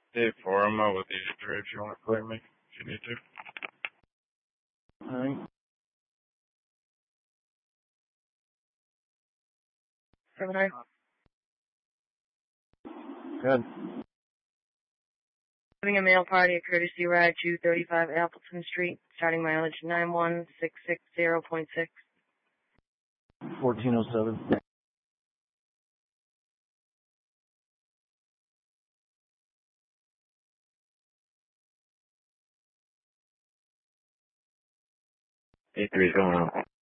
Day 4, I'm out with Adrian if you want to play me, if you need to. Alright. Gemini. Good. Having a mail party at Courtesy Ride 235 Appleton Street, starting mileage 91660.6. 1407. A3's going out.